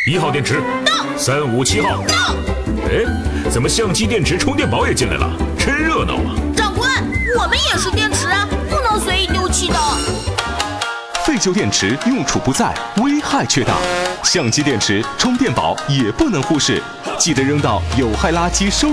1号电池到，357号到。哎，怎么相机、电池、充电宝也进来了？真热闹啊！ 长官，我们也是电池啊，不能随意丢弃的。 废旧电池用处不再，危害却大。相机、电池、充电宝也不能忽视，记得扔到有害垃圾收